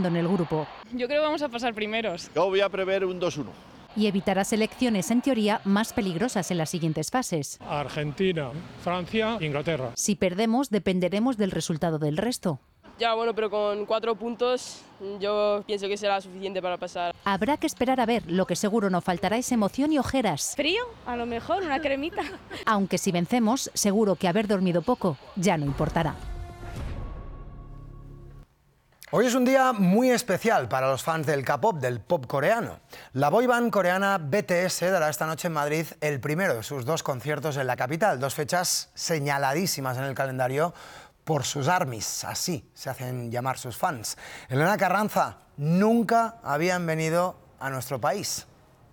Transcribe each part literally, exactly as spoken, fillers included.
mando en el grupo. Yo creo que vamos a pasar primeros. Yo voy a prever un dos uno. Y evitará selecciones, en teoría, más peligrosas en las siguientes fases. Argentina, Francia, Inglaterra. Si perdemos, dependeremos del resultado del resto. Ya, bueno, pero con cuatro puntos yo pienso que será suficiente para pasar. Habrá que esperar a ver, lo que seguro no faltará es emoción y ojeras. ¿Frío? A lo mejor, una cremita. Aunque si vencemos, seguro que haber dormido poco ya no importará. Hoy es un día muy especial para los fans del K-pop, del pop coreano. La boyband coreana B T S dará esta noche en Madrid el primero de sus dos conciertos en la capital, dos fechas señaladísimas en el calendario por sus ARMYs, así se hacen llamar sus fans. Elena Carranza, nunca habían venido a nuestro país.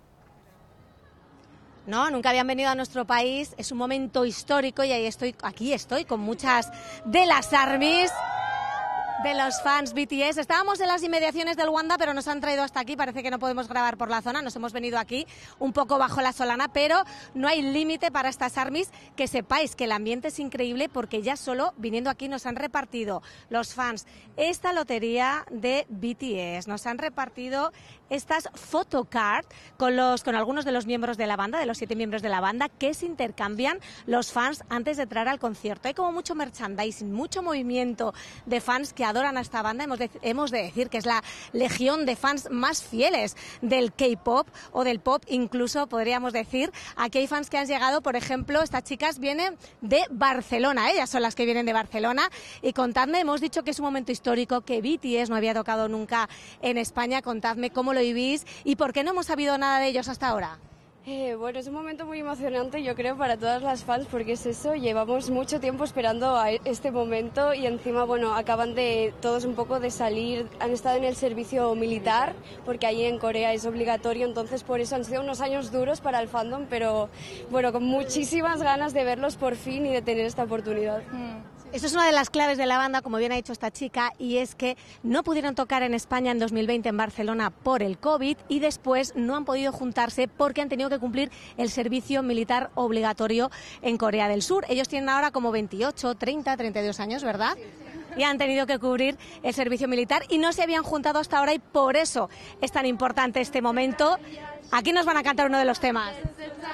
No, nunca habían venido a nuestro país, es un momento histórico y ahí estoy, aquí estoy con muchas de las ARMYs de los fans B T S. Estábamos en las inmediaciones del Wanda, pero nos han traído hasta aquí, parece que no podemos grabar por la zona, nos hemos venido aquí un poco bajo la solana, pero no hay límite para estas ARMYs, que sepáis que el ambiente es increíble porque ya solo viniendo aquí nos han repartido los fans esta lotería de B T S, nos han repartido estas photocard con, los, con algunos de los miembros de la banda, de los siete miembros de la banda, que se intercambian los fans antes de entrar al concierto. Hay como mucho merchandising, mucho movimiento de fans que adoran a esta banda. Hemos de, hemos de decir que es la legión de fans más fieles del K-pop o del pop, incluso podríamos decir. Aquí hay fans que han llegado, por ejemplo, estas chicas vienen de Barcelona, ellas son las que vienen de Barcelona. Y contadme, hemos dicho que es un momento histórico, que B T S no había tocado nunca en España. Contadme cómo lo vivís y por qué no hemos sabido nada de ellos hasta ahora. Eh, bueno, es un momento muy emocionante, yo creo, para todas las fans, porque es eso, llevamos mucho tiempo esperando a este momento y encima, bueno, acaban de todos un poco de salir, han estado en el servicio militar, porque allí en Corea es obligatorio, entonces por eso han sido unos años duros para el fandom, pero bueno, con muchísimas ganas de verlos por fin y de tener esta oportunidad. Mm. Esto es una de las claves de la banda, como bien ha dicho esta chica, y es que no pudieron tocar en España en dos mil veinte en Barcelona por el COVID y después no han podido juntarse porque han tenido que cumplir el servicio militar obligatorio en Corea del Sur. Ellos tienen ahora como veintiocho, treinta, treinta y dos años, ¿verdad? Y han tenido que cubrir el servicio militar y no se habían juntado hasta ahora y por eso es tan importante este momento. Aquí nos van a cantar uno de los temas.